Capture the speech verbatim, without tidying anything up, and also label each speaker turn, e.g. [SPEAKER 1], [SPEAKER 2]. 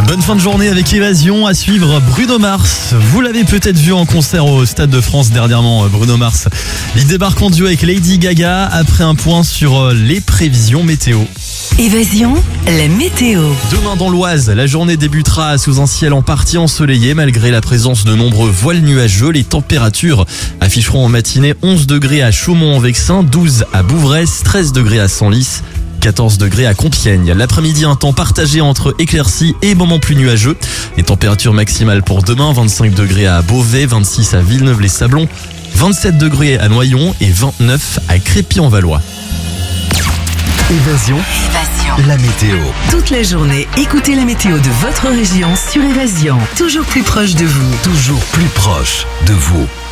[SPEAKER 1] Bonne fin de journée avec Évasion. À suivre Bruno Mars. Vous l'avez peut-être vu en concert au Stade de France dernièrement, Bruno Mars. Il débarque en duo avec Lady Gaga après un point sur les prévisions météo.
[SPEAKER 2] Évasion, la météo.
[SPEAKER 1] Demain dans l'Oise, la journée débutera sous un ciel en partie ensoleillé malgré la présence de nombreux voiles nuageux. Les températures afficheront en matinée onze degrés à Chaumont-en-Vexin, douze à Bouvres, treize degrés à Senlis, quatorze degrés à Compiègne. L'après-midi, un temps partagé entre éclaircies et moments plus nuageux. Les températures maximales pour demain, vingt-cinq degrés à Beauvais, vingt-six à Villeneuve-les-Sablons, vingt-sept degrés à Noyon et vingt-neuf à Crépy-en-Valois.
[SPEAKER 3] Évasion,
[SPEAKER 2] Évasion.
[SPEAKER 3] la météo.
[SPEAKER 2] Toute la journée, écoutez la météo de votre région sur Évasion. Toujours plus proche de vous.
[SPEAKER 3] Toujours plus proche de vous.